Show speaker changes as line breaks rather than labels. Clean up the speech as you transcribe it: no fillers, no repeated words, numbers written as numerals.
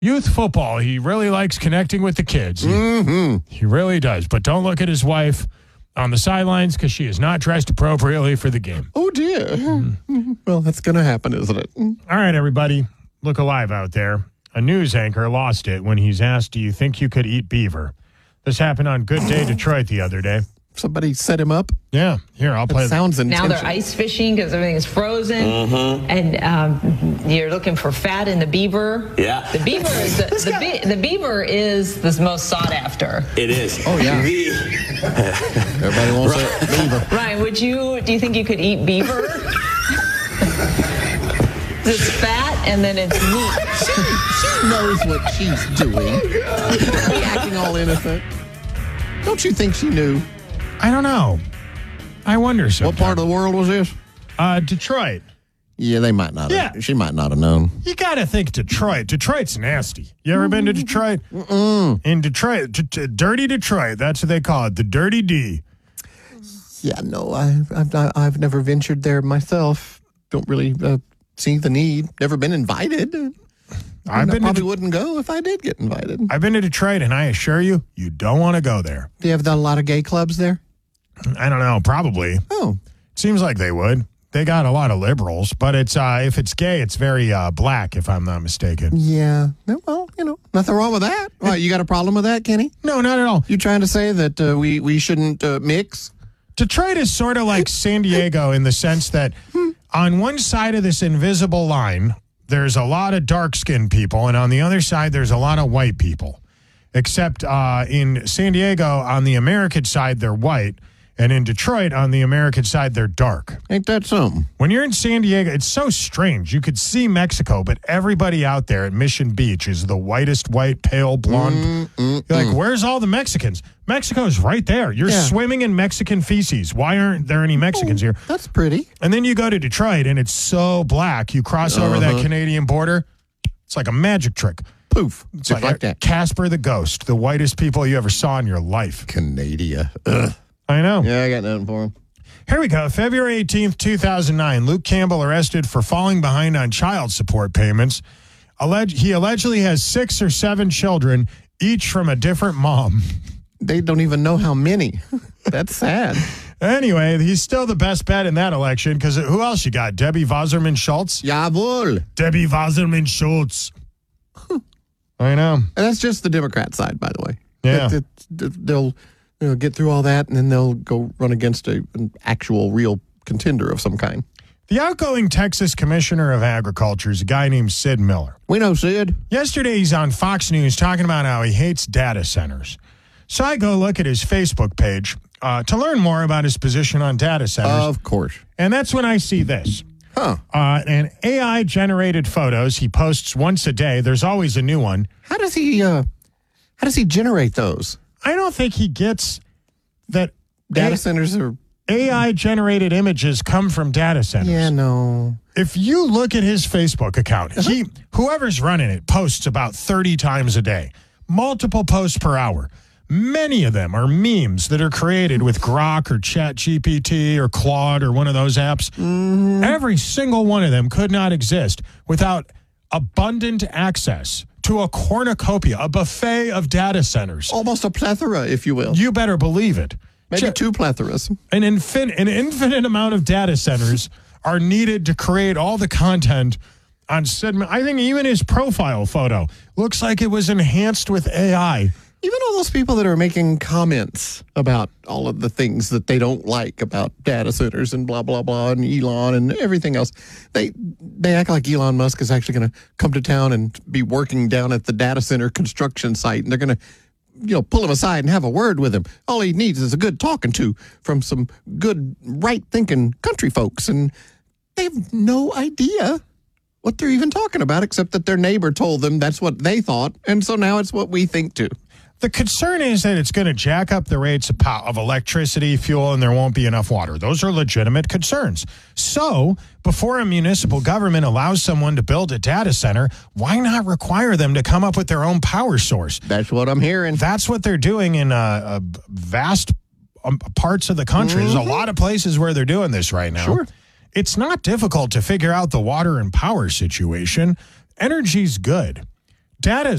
Youth football, he really likes connecting with the kids. He really does. But don't look at his wife on the sidelines because she is not dressed appropriately for the game.
Oh, dear. Well, that's going to happen, isn't it?
All right, everybody, look alive out there. A news anchor lost it when he's asked, do you think you could eat beaver? This happened on Good Day Detroit the other day.
Somebody set him up?
Yeah, here, I'll play.
Sounds intentional.
Now they're ice fishing because everything is frozen, and you're looking for fat in the beaver.
Yeah.
The beaver is the beaver is the most sought after.
It is.
Oh, yeah. Everybody wants that beaver.
Ryan, do you think you could eat beaver? It's fat and then it's meat.
She knows what she's doing. She's acting all innocent. Don't you think she knew?
I don't know. I wonder sometimes.
What part of the world was this?
Detroit.
Yeah, they might not have.
Yeah.
She might not have known.
You got to think Detroit. Detroit's nasty. You ever been to Detroit? In Detroit, dirty Detroit. That's what they call it, the Dirty D.
Yeah, no, I've never ventured there myself. Don't really see the need. Never been invited. I probably wouldn't go if I did get invited.
I've been to Detroit, and I assure you, you don't want to go there.
Do you have a lot of gay clubs there?
I don't know. Probably.
Oh.
Seems like they would. They got a lot of liberals, but it's if it's gay, it's very black, if I'm not mistaken.
Yeah. Well, nothing wrong with that. Why, you got a problem with that, Kenny?
No, not at all.
You trying to say that we shouldn't mix?
Detroit is sort of like San Diego in the sense that on one side of this invisible line, there's a lot of dark-skinned people, and on the other side, there's a lot of white people. Except in San Diego, on the American side, they're white, and in Detroit, on the American side, they're dark.
Ain't that something?
When you're in San Diego, it's so strange. You could see Mexico, but everybody out there at Mission Beach is the whitest white, pale, blonde. You're like, where's all the Mexicans? Mexico's right there. You're swimming in Mexican feces. Why aren't there any Mexicans here?
That's pretty.
And then you go to Detroit, and it's so black. You cross over that Canadian border. It's like a magic trick.
Poof.
It's
Just like that.
Casper the Ghost, the whitest people you ever saw in your life.
Canada. Ugh.
I know.
Yeah, I got nothing for him.
Here we go. February 18th, 2009. Luke Campbell arrested for falling behind on child support payments. He allegedly has 6 or 7 children, each from a different mom.
They don't even know how many. That's sad.
Anyway, he's still the best bet in that election because who else you got? Debbie Wasserman Schultz?
Jawohl.
Debbie Wasserman Schultz. I know.
And that's just the Democrat side, by the way.
Yeah.
They'll get through all that, and then they'll go run against an actual, real contender of some kind.
The outgoing Texas Commissioner of Agriculture is a guy named Sid Miller.
We know Sid.
Yesterday, he's on Fox News talking about how he hates data centers. So I go look at his Facebook page to learn more about his position on data centers.
Of course.
And that's when I see this. And AI-generated photos he posts once a day. There's always a new one.
How does he generate those?
I don't think he gets that
Data centers are...
AI-generated images come from data centers.
Yeah, no.
If you look at his Facebook account, whoever's running it posts about 30 times a day, multiple posts per hour. Many of them are memes that are created with Grok or ChatGPT or Claude or one of those apps. Every single one of them could not exist without abundant access to a cornucopia, a buffet of data centers.
Almost a plethora, if you will.
You better believe it.
Maybe 2 plethoras.
An infinite amount of data centers are needed to create all the content on Sid. I think even his profile photo looks like it was enhanced with AI.
Even all those people that are making comments about all of the things that they don't like about data centers and blah, blah, blah, and Elon and everything else, they act like Elon Musk is actually going to come to town and be working down at the data center construction site, and they're going to pull him aside and have a word with him. All he needs is a good talking to from some good, right-thinking country folks, and they have no idea what they're even talking about, except that their neighbor told them that's what they thought, and so now it's what we think too.
The concern is that it's going to jack up the rates of electricity, fuel, and there won't be enough water. Those are legitimate concerns. So, before a municipal government allows someone to build a data center, why not require them to come up with their own power source?
That's what I'm hearing.
That's what they're doing in vast parts of the country. There's a lot of places where they're doing this right now.
Sure.
It's not difficult to figure out the water and power situation. Energy's good. Data